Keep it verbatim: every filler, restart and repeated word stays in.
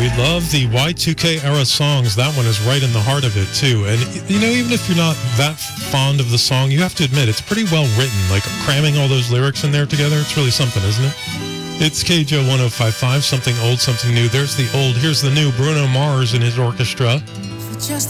We love the Y two K era songs. That one is right in the heart of it, too. And, you know, even if you're not that fond of the song, you have to admit it's pretty well written. Like, cramming all those lyrics in there together, it's really something, isn't it? It's K J O one oh five point five, something old, something new. There's the old, here's the new. Bruno Mars and his orchestra. For just